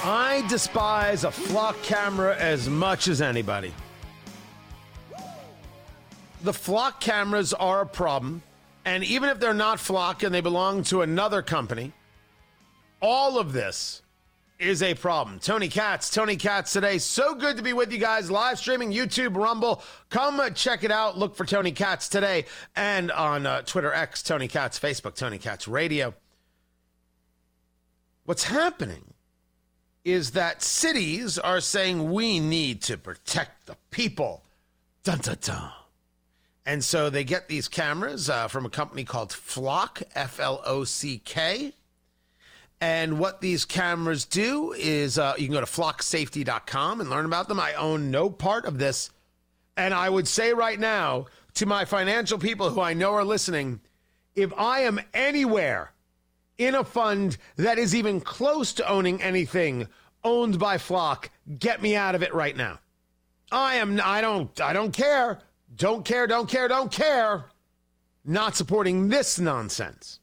I despise a flock camera as much as anybody. The flock cameras are a problem, and even if they're not flock and they belong to another company, all of this is a problem. Tony Katz today. So good to be with you guys. Live streaming, YouTube, Rumble. Come check it out. Look for Tony Katz today. And on Twitter X, Tony Katz, Facebook, Tony Katz Radio. What's happening is that cities are saying we need to protect the people. Dun, dun, dun. And so they get these cameras from a company called Flock, F-L-O-C-K. And what these cameras do is you can go to flocksafety.com and learn about them. I own no part of this. And I would say right now to my financial people who I know are listening, if I am anywhere in a fund that is even close to owning anything owned by Flock, get me out of it right now. I don't care. Don't care. Not supporting this nonsense.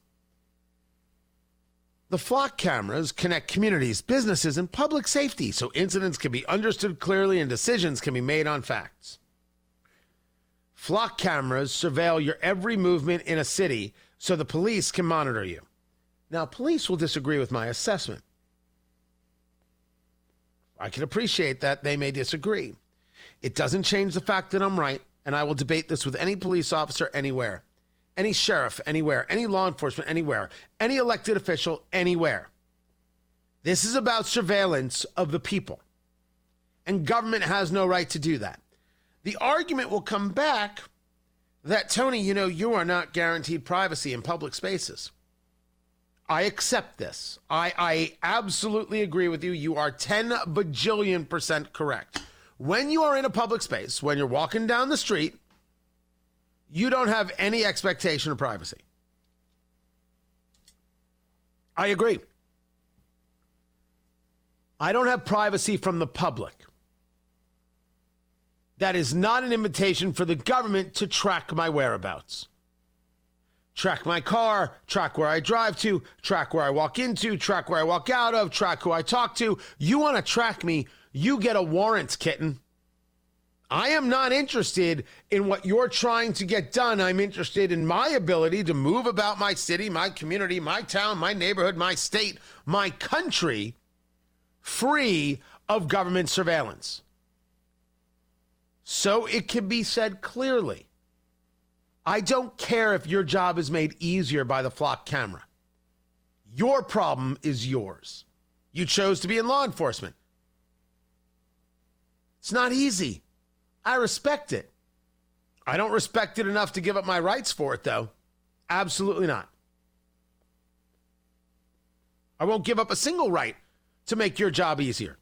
The Flock cameras connect communities, businesses, and public safety so incidents can be understood clearly and decisions can be made on facts. Flock cameras surveil your every movement in a city so the police can monitor you. Now, police will disagree with my assessment. I can appreciate that they may disagree. It doesn't change the fact that I'm right, and I will debate this with any police officer anywhere. Any sheriff anywhere, any law enforcement anywhere, any elected official anywhere. This is about surveillance of the people. And government has no right to do that. The argument will come back that, Tony, you are not guaranteed privacy in public spaces. I accept this. I absolutely agree with you. You are 10 bajillion% correct. When you are in a public space, when you're walking down the street, you don't have any expectation of privacy. I agree. I don't have privacy from the public. That is not an invitation for the government to track my whereabouts. Track my car, track where I drive to, track where I walk into, track where I walk out of, track who I talk to. You want to track me, you get a warrant, kitten. I am not interested in what you're trying to get done. I'm interested in my ability to move about my city, my community, my town, my neighborhood, my state, my country, free of government surveillance. So it can be said clearly, I don't care if your job is made easier by the Flock camera. Your problem is yours. You chose to be in law enforcement. It's not easy. I respect it. I don't respect it enough to give up my rights for it, though. Absolutely not. I won't give up a single right to make your job easier.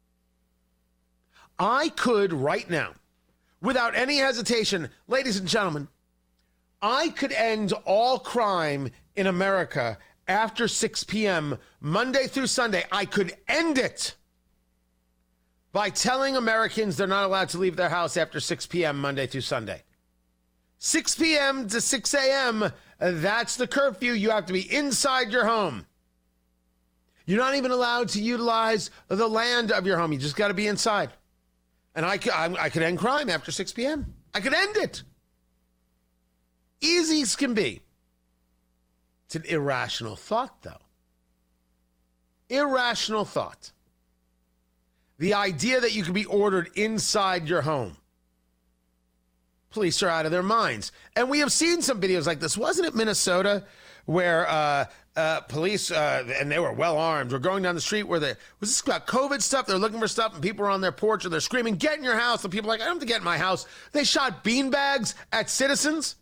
I could right now, without any hesitation, ladies and gentlemen, I could end all crime in America after 6 p.m., Monday through Sunday. I could end it by telling Americans they're not allowed to leave their house after 6 p.m. Monday through Sunday. 6 p.m. to 6 a.m., that's the curfew. You have to be inside your home. You're not even allowed to utilize the land of your home. You just got to be inside. And I could end crime after 6 p.m. I could end it. Easy as can be. It's an irrational thought, though. Irrational thought. The idea that you could be ordered inside your home. Police are out of their minds. And we have seen some videos like this. Wasn't it Minnesota where police, and they were well armed, were going down the street where was this about COVID stuff? They're looking for stuff and people are on their porch and they're screaming, get in your house. And people are like, I don't have to get in my house. They shot beanbags at citizens.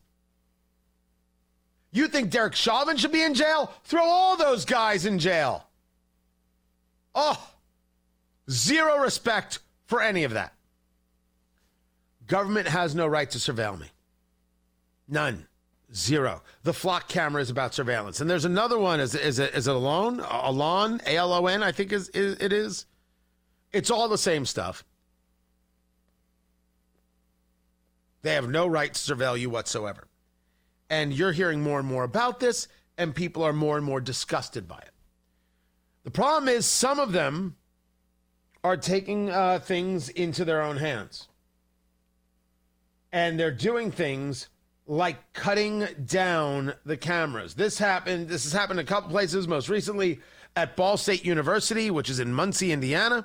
You think Derek Chauvin should be in jail? Throw all those guys in jail. Oh, zero respect for any of that. Government has no right to surveil me. None. Zero. The Flock camera is about surveillance. And there's another one. Is it Alon? Alon? A-L-O-N, I think it is. It's all the same stuff. They have no right to surveil you whatsoever. And you're hearing more and more about this, and people are more and more disgusted by it. The problem is some of them are taking things into their own hands. And they're doing things like cutting down the cameras. This has happened a couple places, most recently at Ball State University, which is in Muncie, Indiana.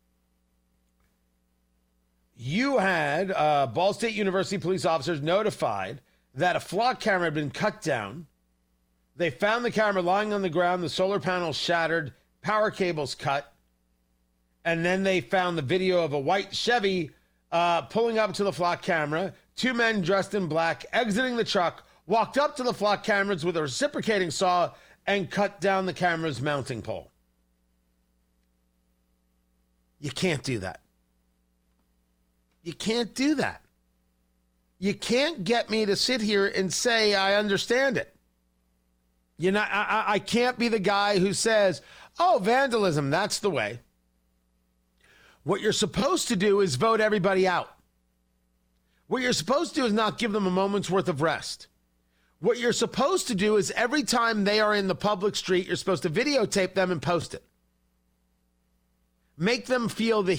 You had Ball State University police officers notified that a flock camera had been cut down. They found the camera lying on the ground, the solar panels shattered, power cables cut, and then they found the video of a white Chevy pulling up to the flock camera. Two men dressed in black exiting the truck, walked up to the flock cameras with a reciprocating saw and cut down the camera's mounting pole. You can't do that. You can't do that. You can't get me to sit here and say I understand it. You know, I can't be the guy who says, oh, vandalism, that's the way. What you're supposed to do is vote everybody out. What you're supposed to do is not give them a moment's worth of rest. What you're supposed to do is every time they are in the public street, you're supposed to videotape them and post it. Make them feel the